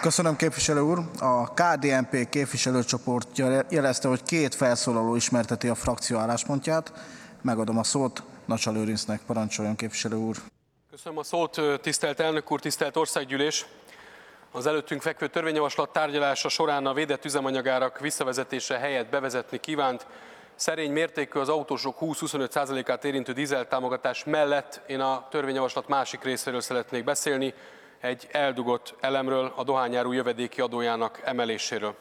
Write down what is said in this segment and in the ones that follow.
Köszönöm, képviselő úr. A KDNP képviselőcsoportja jelezte, hogy két felszólaló ismerteti a frakció álláspontját. Megadom a szót Nacsa Lőrincnek. Parancsoljon, képviselő úr. Köszönöm a szót, tisztelt elnök úr, tisztelt országgyűlés. Az előttünk fekvő törvényjavaslat tárgyalása során a védett üzemanyagárak visszavezetése helyett bevezetni kívánt szerény mértékű, az autósok 20-25%-át érintő dízeltámogatás mellett én a törvényjavaslat másik részéről szeretnék beszélni, egy eldugott elemről, a dohányáru jövedéki adójának emeléséről.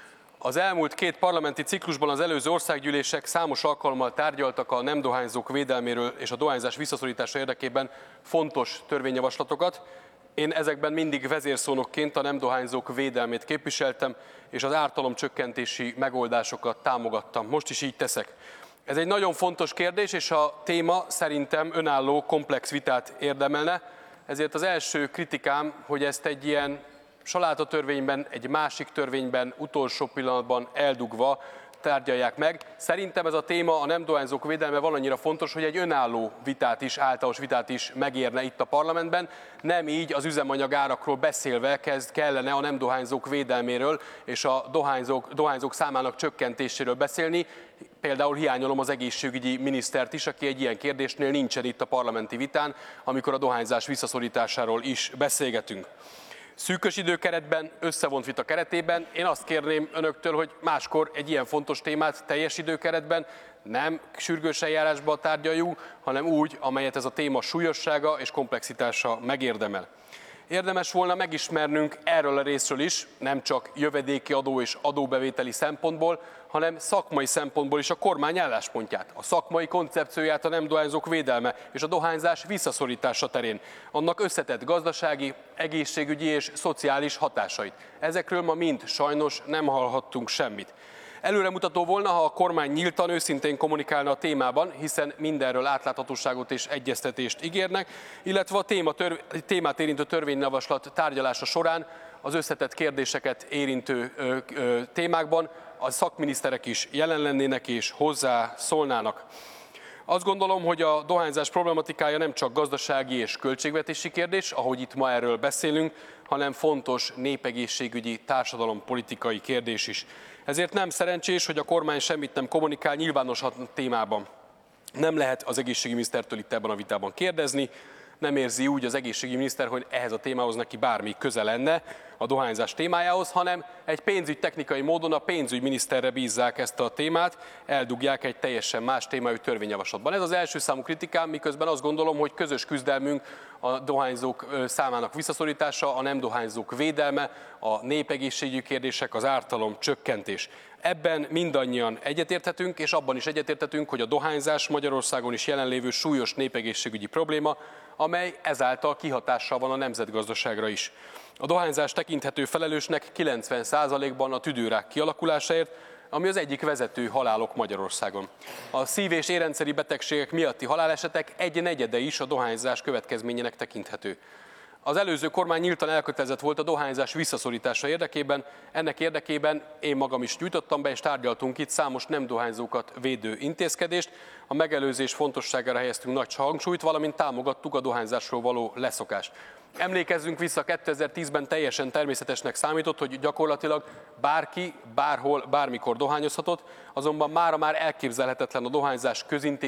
Az elmúlt két parlamenti ciklusban az előző országgyűlések számos alkalommal tárgyaltak a nem dohányzók védelméről és a dohányzás visszaszorítása érdekében fontos törvényjavaslatokat. Én ezekben mindig vezérszónokként a nem dohányzók védelmét képviseltem, és az ártalomcsökkentési megoldásokat támogattam. Most is így teszek. Ez egy nagyon fontos kérdés, és a téma szerintem önálló, komplex vitát érdemelne. Ezért az első kritikám, hogy ezt egy ilyen salátatörvényben, egy másik törvényben utolsó pillanatban eldugva tárgyalják meg. Szerintem ez a téma, a nem dohányzók védelme valannyira fontos, hogy egy önálló vitát is, általános vitát is megérne itt a parlamentben. Nem így az üzemanyagárakról beszélve kellene a nem dohányzók védelméről és a dohányzók számának csökkentéséről beszélni. Például hiányolom az egészségügyi minisztert is, aki egy ilyen kérdésnél nincsen itt a parlamenti vitán, amikor a dohányzás visszaszorításáról is beszélgetünk. Szűkös időkeretben, összevont vita keretében én azt kérném önöktől, hogy máskor egy ilyen fontos témát teljes időkeretben nem sürgős eljárásban tárgyaljuk, hanem úgy, amelyet ez a téma súlyossága és komplexitása megérdemel. Érdemes volna megismernünk erről a részről is, nem csak jövedéki adó és adóbevételi szempontból, hanem szakmai szempontból is a kormány álláspontját, a szakmai koncepcióját a nem dohányzók védelme és a dohányzás visszaszorítása terén, annak összetett gazdasági, egészségügyi és szociális hatásait. Ezekről ma mind sajnos nem hallhattunk semmit. Előremutató volna, ha a kormány nyíltan, őszintén kommunikálna a témában, hiszen mindenről átláthatóságot és egyeztetést ígérnek, illetve a témát érintő törvényjavaslat tárgyalása során az összetett kérdéseket érintő témákban a szakminiszterek is jelen lennének és hozzá szólnának. Azt gondolom, hogy a dohányzás problematikája nem csak gazdasági és költségvetési kérdés, ahogy itt ma erről beszélünk, hanem fontos népegészségügyi, társadalompolitikai kérdés is. Ezért nem szerencsés, hogy a kormány semmit nem kommunikál nyilvános témában. Nem lehet az egészségügyi minisztertől itt ebben a vitában kérdezni, nem érzi úgy az egészségügyi miniszter, hogy ehhez a témához neki bármi köze lenne a dohányzás témájához, hanem egy pénzügytechnikai módon a pénzügyminiszterre bízzák ezt a témát, eldugják egy teljesen más témájú törvényjavaslatban. Ez az első számú kritikám, miközben azt gondolom, hogy közös küzdelmünk a dohányzók számának visszaszorítása, a nem dohányzók védelme, a népegészségügyi kérdések, az ártalom csökkentés. Ebben mindannyian egyetérthetünk, és abban is egyetérthetünk, hogy a dohányzás Magyarországon is jelenlévő súlyos népegészségügyi probléma, amely ezáltal kihatással van a nemzetgazdaságra is. A dohányzás tekinthető felelősnek 90%-ban a tüdőrák kialakulásáért, ami az egyik vezető halálok Magyarországon. A szív- és érrendszeri betegségek miatti halálesetek 1/4 is a dohányzás következményének tekinthető. Az előző kormány nyíltan elkötelezett volt a dohányzás visszaszorítása érdekében, ennek érdekében én magam is gyújtottam be és tárgyaltunk itt számos nem dohányzókat védő intézkedést, a megelőzés fontosságára helyeztünk nagy hangsúlyt, valamint támogattuk a dohányzásról való leszokást. Emlékezzünk vissza, 2010-ben teljesen természetesnek számított, hogy gyakorlatilag bárki, bárhol, bármikor dohányozhatott, azonban mára már elképzelhetetlen a dohányzás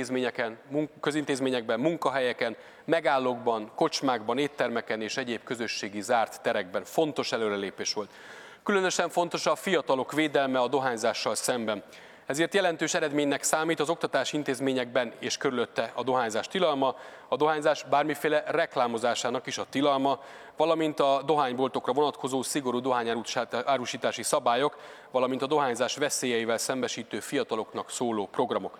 közintézményekben, munkahelyeken, megállókban, kocsmákban, éttermeken és egyéb közösségi zárt terekben. Fontos előrelépés volt. Különösen fontos a fiatalok védelme a dohányzással szemben. Ezért jelentős eredménynek számít az oktatási intézményekben és körülötte a dohányzás tilalma, a dohányzás bármiféle reklámozásának is a tilalma, valamint a dohányboltokra vonatkozó szigorú dohányárusítási szabályok, valamint a dohányzás veszélyeivel szembesítő fiataloknak szóló programok.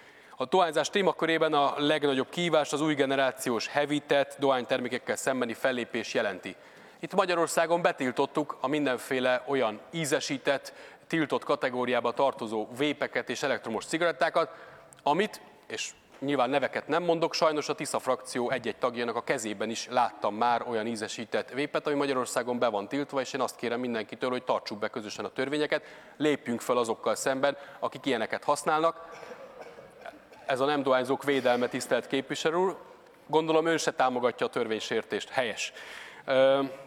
A dohányzás témakörében a legnagyobb kihívást az új generációs hevített dohánytermékekkel szembeni fellépés jelenti. Itt Magyarországon betiltottuk a mindenféle olyan ízesített, tiltott kategóriába tartozó vépeket és elektromos cigarettákat, amit, és nyilván neveket nem mondok, sajnos a Tisza frakció egy-egy tagjának a kezében is láttam már olyan ízesített vépet, ami Magyarországon be van tiltva, és én azt kérem mindenkitől, hogy tartsuk be közösen a törvényeket, lépjünk fel azokkal szemben, akik ilyeneket használnak. Ez a nem dohányzók védelme, tisztelt képviselő úr. Gondolom ön se támogatja a törvénysértést. Helyes.